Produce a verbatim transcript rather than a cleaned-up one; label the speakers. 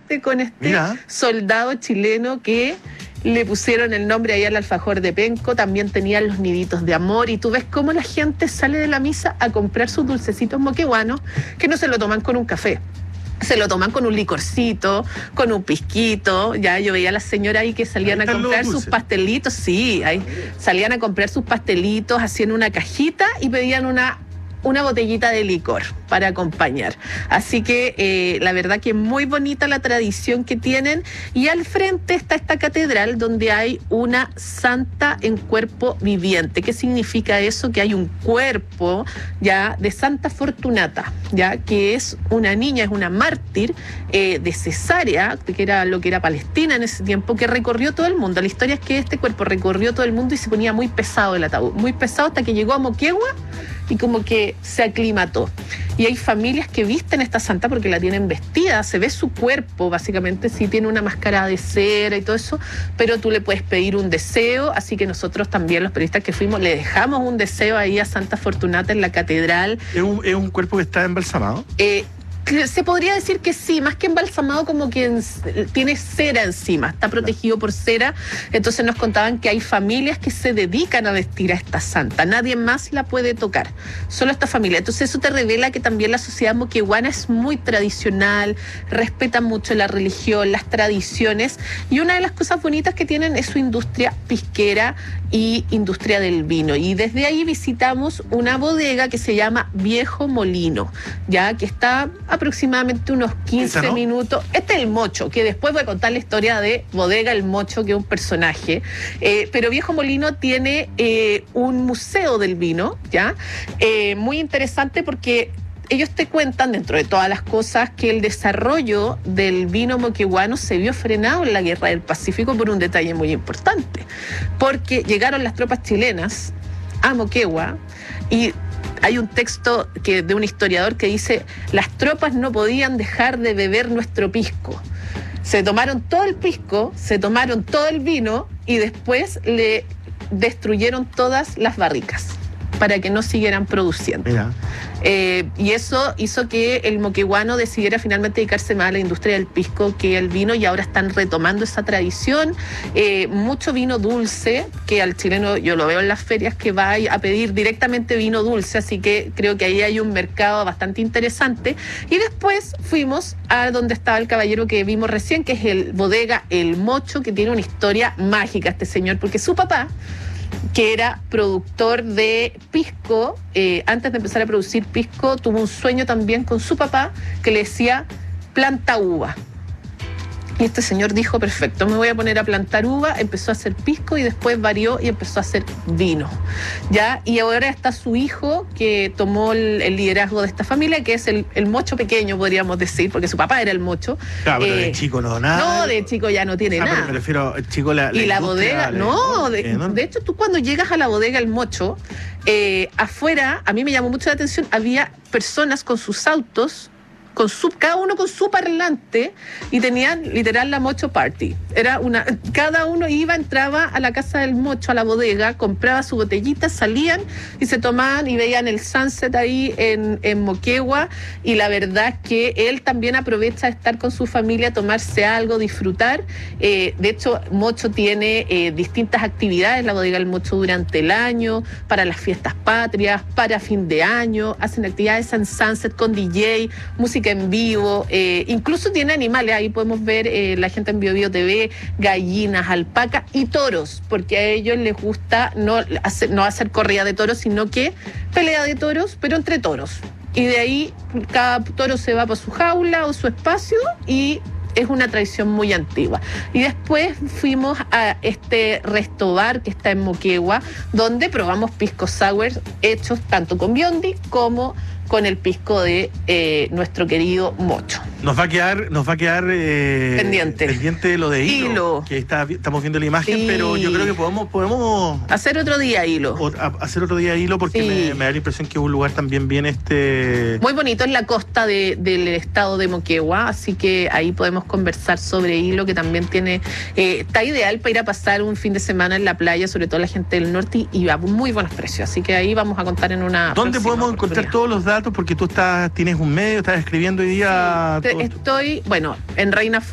Speaker 1: justamente con este
Speaker 2: Mira.
Speaker 1: soldado chileno que le pusieron el nombre ahí al alfajor de penco, también tenían los niditos de amor, y tú ves cómo la gente sale de la misa a comprar sus dulcecitos moqueguanos, que no se lo toman con un café. Se lo toman con un licorcito, con un pisquito. Ya yo veía a las señoras ahí que salían a comprar sus pastelitos. Sí, ahí salían a comprar sus pastelitos, hacían una cajita y pedían una, una botellita de licor para acompañar. Así que eh, la verdad que es muy bonita la tradición que tienen. Y al frente está esta catedral donde hay una santa en cuerpo viviente. ¿Qué significa eso? Que hay un cuerpo ya de Santa Fortunata, ya que es una niña, es una mártir eh, de Cesarea, que era lo que era Palestina en ese tiempo, que recorrió todo el mundo. La historia es que este cuerpo recorrió todo el mundo y se ponía muy pesado el ataúd, muy pesado hasta que llegó a Moquegua y como que se aclimató. Y hay familias que visten a esta santa porque la tienen vestida, se ve su cuerpo, básicamente, sí tiene una máscara de cera y todo eso, pero tú le puedes pedir un deseo, así que nosotros también, los periodistas que fuimos, le dejamos un deseo ahí a Santa Fortunata en la catedral.
Speaker 2: ¿Es un, es un cuerpo que está embalsamado?
Speaker 1: Eh, Se podría decir que sí, más que embalsamado, como que en, tiene cera encima, está protegido por cera. Entonces nos contaban que hay familias que se dedican a vestir a esta santa, nadie más la puede tocar, solo esta familia. Entonces eso te revela que también la sociedad moqueguana es muy tradicional, respeta mucho la religión, las tradiciones, y una de las cosas bonitas que tienen es su industria pisquera y industria del vino. Y desde ahí visitamos una bodega que se llama Viejo Molino, ya que está aproximadamente unos quince
Speaker 2: ¿no?
Speaker 1: minutos. Este es el Mocho, que después voy a contar la historia de Bodega El Mocho, que es un personaje. Eh, pero Viejo Molino tiene eh, un museo del vino, ¿ya? Eh, muy interesante porque ellos te cuentan, dentro de todas las cosas, que el desarrollo del vino moqueguano se vio frenado en la Guerra del Pacífico por un detalle muy importante. Porque llegaron las tropas chilenas a Moquegua y hay un texto que, de un historiador que dice: las tropas no podían dejar de beber nuestro pisco. Se tomaron todo el pisco, se tomaron todo el vino y después le destruyeron todas las barricas para que no siguieran produciendo.
Speaker 2: Mira.
Speaker 1: Eh, y eso hizo que el moqueguano decidiera finalmente dedicarse más a la industria del pisco que al vino, y ahora están retomando esa tradición. Eh, mucho vino dulce, que al chileno yo lo veo en las ferias que va a pedir directamente vino dulce, así que creo que ahí hay un mercado bastante interesante. Y después fuimos a donde estaba el caballero que vimos recién, que es el Bodega El Mocho, que tiene una historia mágica este señor, porque su papá, que era productor de pisco, eh, antes de empezar a producir pisco, tuvo un sueño también con su papá que le decía: planta uva. Y este señor dijo: perfecto, me voy a poner a plantar uva. Empezó a hacer pisco y después varió y empezó a hacer vino, ¿ya? Y ahora está su hijo, que tomó el, el liderazgo de esta familia, que es el, el Mocho pequeño, podríamos decir, porque su papá era el Mocho.
Speaker 2: Claro, pero
Speaker 1: eh,
Speaker 2: de chico no, nada.
Speaker 1: No, de chico ya no tiene
Speaker 2: ah,
Speaker 1: nada.
Speaker 2: Pero me refiero, el chico, la, la
Speaker 1: y la
Speaker 2: industria,
Speaker 1: bodega,
Speaker 2: la,
Speaker 1: no, de,
Speaker 2: eh, no,
Speaker 1: de hecho tú cuando llegas a la bodega El Mocho, eh, afuera, a mí me llamó mucho la atención, había personas con sus autos, con su, cada uno con su parlante, y tenían literal la Mocho Party. Era una, cada uno iba, entraba a la casa del Mocho, a la bodega, compraba su botellita, salían y se tomaban y veían el sunset ahí en, en Moquegua. Y la verdad es que él también aprovecha de estar con su familia, tomarse algo, disfrutar. Eh, de hecho, Mocho tiene eh, distintas actividades, la bodega del Mocho, durante el año, para las fiestas patrias, para fin de año, hacen actividades en sunset con D J, música en vivo, eh, incluso tiene animales, ahí podemos ver eh, la gente en Bio Bio T V, gallinas, alpacas y toros, porque a ellos les gusta no hacer, no hacer corrida de toros, sino que pelea de toros, pero entre toros. Y de ahí cada toro se va para su jaula o su espacio, y es una tradición muy antigua. Y después fuimos a este resto bar que está en Moquegua, donde probamos pisco sour hechos tanto con Biondi como con el pisco de eh, nuestro querido Mocho.
Speaker 2: Nos va a quedar, nos va a quedar eh,
Speaker 1: pendiente.
Speaker 2: pendiente lo de hilo,
Speaker 1: hilo.
Speaker 2: que está, estamos viendo la imagen,
Speaker 1: Sí.
Speaker 2: Pero yo creo que podemos, podemos
Speaker 1: hacer otro día hilo.
Speaker 2: O, a, hacer otro día hilo, porque
Speaker 1: Sí.
Speaker 2: me, me da la impresión que es un lugar también bien este.
Speaker 1: Muy bonito, en la costa de, del estado de Moquegua, así que ahí podemos conversar sobre hilo, que también tiene, eh, está ideal para ir a pasar un fin de semana en la playa, sobre todo la gente del norte, y a muy buenos precios. Así que ahí vamos a contar en una.
Speaker 2: ¿Dónde podemos encontrar todos los datos? Porque tú estás, tienes un medio, estás escribiendo hoy día.
Speaker 1: Sí, te,
Speaker 2: todo esto.
Speaker 1: estoy, bueno, en Reina